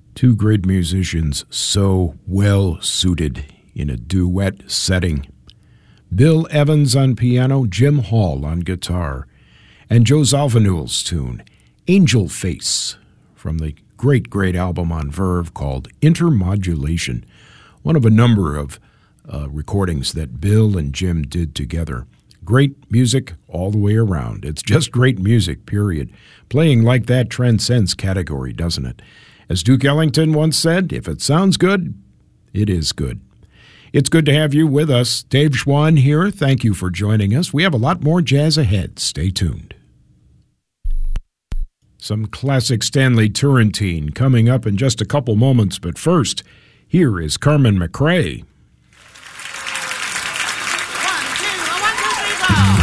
Two great musicians so well suited in a duet setting. Bill Evans on piano, Jim Hall on guitar, and Joe Zawinul's tune, Angel Face, from the great album on Verve called Intermodulation, one of a number of recordings that Bill and Jim did together. Great music all the way around. It's just great music, period. Playing like that transcends category, doesn't it? As Duke Ellington once said, if it sounds good, it is good. It's good to have you with us. Dave Schwann here. Thank you for joining us. We have a lot more jazz ahead. Stay tuned. Some classic Stanley Turrentine coming up in just a couple moments, but first, here is Carmen McRae.